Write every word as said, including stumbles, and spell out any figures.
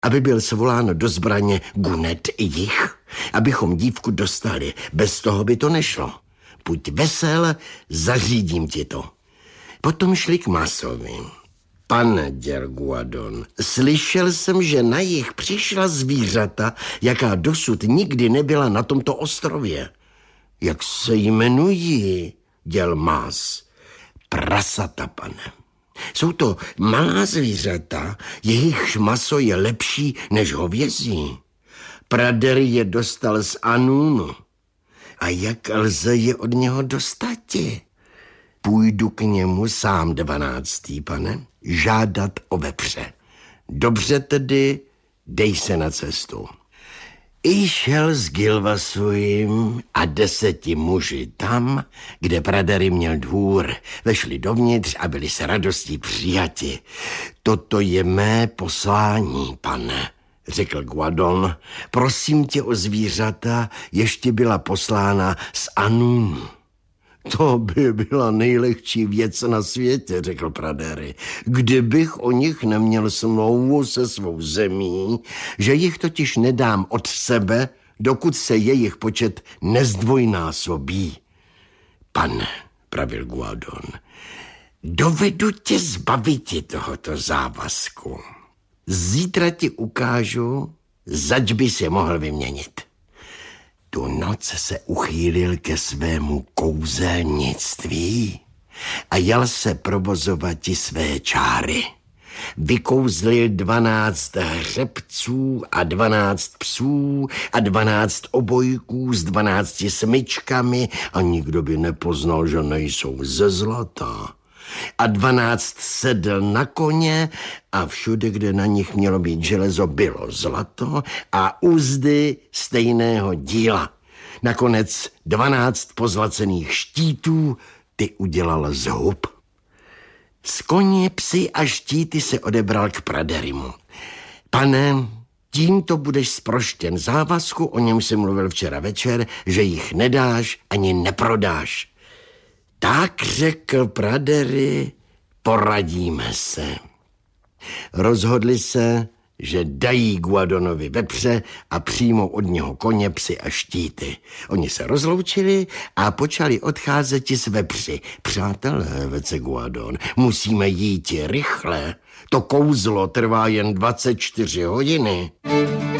aby byl svoláno do zbraně Gunet i jich, abychom dívku dostali. Bez toho by to nešlo. Buď vesel, zařídím ti to. Potom šli k Masovi. Pane děr Guadon, slyšel jsem, že na jich přišla zvířata, jaká dosud nikdy nebyla na tomto ostrově. Jak se jmenují, děl Mas? Prasata, pane. Jsou to malá zvířata, jejichž maso je lepší než hovězí. Pradery je dostal z Anunu. A jak lze je od něho dostati? Půjdu k němu sám dvanáctý, pane, žádat o vepře. Dobře tedy, dej se na cestu. I šel s Gilvasujem a deseti muži tam, kde Pradery měl dvůr. Vešli dovnitř a byli s radostí přijati. Toto je mé poslání, pane, řekl Guadon. Prosím tě o zvířata, ještě byla poslána z Anunu. To by byla nejlehčí věc na světě, řekl Pradery. Kdybych o nich neměl smlouvu se svou zemí, že jich totiž nedám od sebe, dokud se jejich počet nezdvojnásobí. Pane, pravil Guadon, dovedu tě zbaviti tohoto závazku. Zítra ti ukážu, zač bys je mohl vyměnit. Tu noc se uchýlil ke svému kouzelnictví a jal se provozovati své čáry. Vykouzlil dvanáct hřebců a dvanáct psů a dvanáct obojků s dvanácti smyčkami a nikdo by nepoznal, že nejsou ze zlata. A dvanáct sedl na koně a všude, kde na nich mělo být železo, bylo zlato a uzdy stejného díla. Nakonec dvanáct pozlacených štítů ty udělal z hub. Z koně, psy a štíty se odebral k Praderymu. Pane, tímto budeš zproštěn závazku, o něm jsem mluvil včera večer, že jich nedáš ani neprodáš. Tak řekl Pradery, poradíme se. Rozhodli se, že dají Guadonovi vepře a přijmou od něho koně, psy a štíty. Oni se rozloučili a počali odcházet s vepři. Přátelé, vece Guadon, musíme jít rychle. To kouzlo trvá jen dvacet čtyři hodiny.